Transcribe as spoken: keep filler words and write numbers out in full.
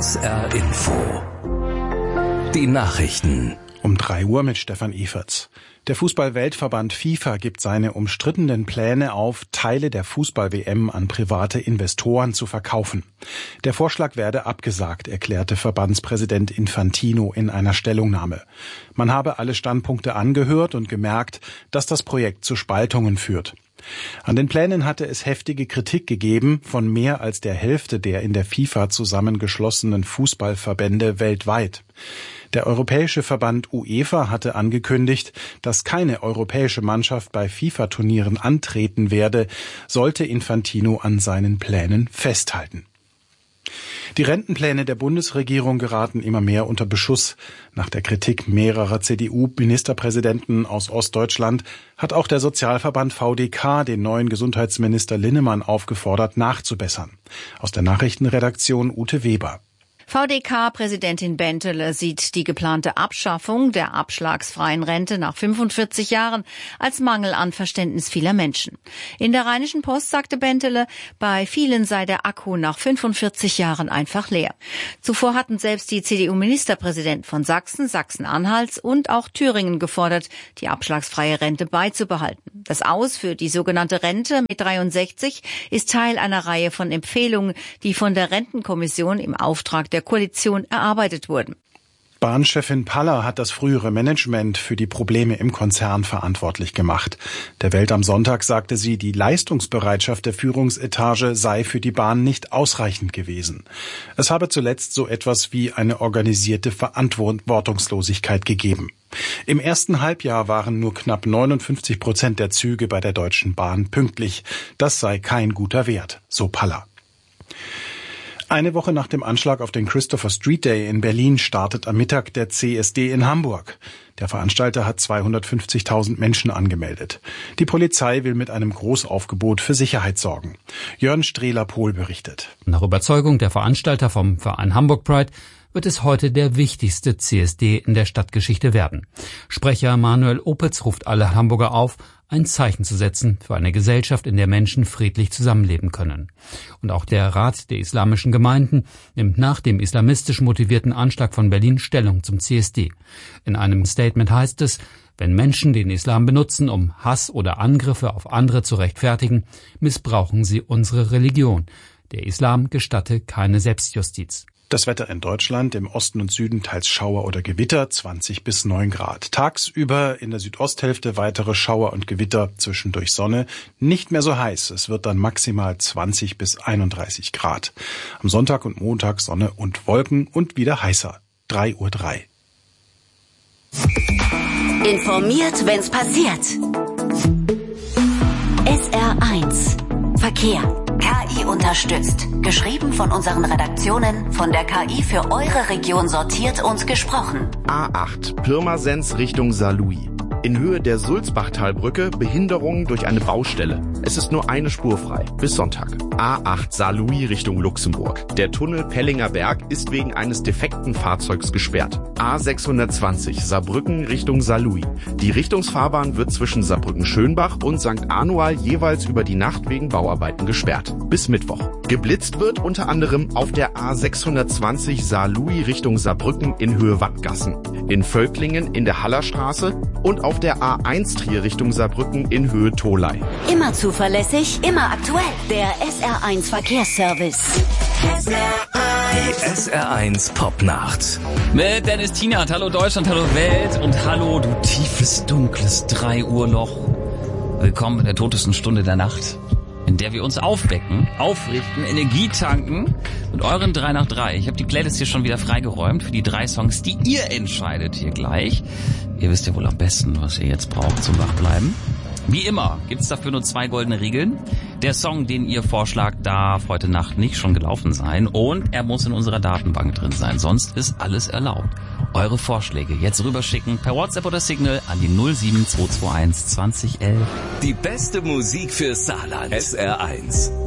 S R Info. Die Nachrichten. Um drei Uhr mit Stefan Eferts. Der Fußball-Weltverband FIFA gibt seine umstrittenen Pläne auf, Teile der Fußball-W M an private Investoren zu verkaufen. Der Vorschlag werde abgesagt, erklärte Verbandspräsident Infantino in einer Stellungnahme. Man habe alle Standpunkte angehört und gemerkt, dass das Projekt zu Spaltungen führt. An den Plänen hatte es heftige Kritik gegeben von mehr als der Hälfte der in der FIFA zusammengeschlossenen Fußballverbände weltweit. Der europäische Verband UEFA hatte angekündigt, dass keine europäische Mannschaft bei FIFA-Turnieren antreten werde, sollte Infantino an seinen Plänen festhalten. Die Rentenpläne der Bundesregierung geraten immer mehr unter Beschuss. Nach der Kritik mehrerer C D U-Ministerpräsidenten aus Ostdeutschland hat auch der Sozialverband V D K den neuen Gesundheitsminister Linnemann aufgefordert, nachzubessern. Aus der Nachrichtenredaktion Ute Weber. V D K-Präsidentin Bentele sieht die geplante Abschaffung der abschlagsfreien Rente nach fünfundvierzig Jahren als Mangel an Verständnis vieler Menschen. In der Rheinischen Post sagte Bentele, bei vielen sei der Akku nach fünfundvierzig Jahren einfach leer. Zuvor hatten selbst die C D U-Ministerpräsidenten von Sachsen, Sachsen-Anhalts und auch Thüringen gefordert, die abschlagsfreie Rente beizubehalten. Das Aus für die sogenannte Rente mit dreiundsechzig ist Teil einer Reihe von Empfehlungen, die von der Rentenkommission im Auftrag der Koalition erarbeitet wurden. Bahnchefin Paller hat das frühere Management für die Probleme im Konzern verantwortlich gemacht. Der Welt am Sonntag sagte sie, die Leistungsbereitschaft der Führungsetage sei für die Bahn nicht ausreichend gewesen. Es habe zuletzt so etwas wie eine organisierte Verantwortungslosigkeit gegeben. Im ersten Halbjahr waren nur knapp neunundfünfzig Prozent der Züge bei der Deutschen Bahn pünktlich. Das sei kein guter Wert, so Paller. Eine Woche nach dem Anschlag auf den Christopher Street Day in Berlin startet am Mittag der C S D in Hamburg. Der Veranstalter hat zweihundertfünfzigtausend Menschen angemeldet. Die Polizei will mit einem Großaufgebot für Sicherheit sorgen. Jörn Strehler-Pohl berichtet. Nach Überzeugung der Veranstalter vom Verein Hamburg Pride wird es heute der wichtigste C S D in der Stadtgeschichte werden. Sprecher Manuel Opitz ruft alle Hamburger auf, ein Zeichen zu setzen für eine Gesellschaft, in der Menschen friedlich zusammenleben können. Und auch der Rat der islamischen Gemeinden nimmt nach dem islamistisch motivierten Anschlag von Berlin Stellung zum C S D. In einem Statement heißt es, wenn Menschen den Islam benutzen, um Hass oder Angriffe auf andere zu rechtfertigen, missbrauchen sie unsere Religion. Der Islam gestatte keine Selbstjustiz. Das Wetter in Deutschland, im Osten und Süden teils Schauer oder Gewitter, zwanzig bis neun Grad. Tagsüber in der Südosthälfte weitere Schauer und Gewitter, zwischendurch Sonne. Nicht mehr so heiß, es wird dann maximal zwanzig bis einunddreißig Grad. Am Sonntag und Montag Sonne und Wolken und wieder heißer. drei Uhr drei. Informiert, wenn's passiert. S R eins Verkehr. K I unterstützt. Geschrieben von unseren Redaktionen, von der K I für eure Region sortiert und gesprochen. A acht, Pirmasens Richtung Saarlouis. In Höhe der Sulzbachtalbrücke Behinderungen durch eine Baustelle. Es ist nur eine Spur frei. Bis Sonntag. A acht Saarlouis Richtung Luxemburg. Der Tunnel Pellinger Berg ist wegen eines defekten Fahrzeugs gesperrt. A sechshundertzwanzig Saarbrücken Richtung Saarlouis. Die Richtungsfahrbahn wird zwischen Saarbrücken-Schönbach und Sankt Anual jeweils über die Nacht wegen Bauarbeiten gesperrt. Bis Mittwoch. Geblitzt wird unter anderem auf der A sechshundertzwanzig Saarlouis Richtung Saarbrücken in Höhe Wattgassen. In Völklingen in der Hallerstraße und auf der A eins Trier Richtung Saarbrücken in Höhe Tholey. Immer zuverlässig, immer aktuell. Der S R eins Verkehrsservice. S R eins. Die S R eins Popnacht. Mit Dennis Tienert. Hallo Deutschland, hallo Welt und hallo du tiefes, dunkles drei Uhr Loch. Willkommen in der totesten Stunde der Nacht, in der wir uns aufwecken, aufrichten, Energie tanken mit euren drei nach drei. Ich habe die Playlist hier schon wieder freigeräumt für die drei Songs, die ihr entscheidet hier gleich. Ihr wisst ja wohl am besten, was ihr jetzt braucht zum Wachbleiben. Wie immer gibt's dafür nur zwei goldene Regeln. Der Song, den ihr vorschlagt, darf heute Nacht nicht schon gelaufen sein und er muss in unserer Datenbank drin sein, sonst ist alles erlaubt. Eure Vorschläge jetzt rüberschicken per WhatsApp oder Signal an die null sieben zwei zwei eins zwanzig elf. Die beste Musik für Saarland. S R eins.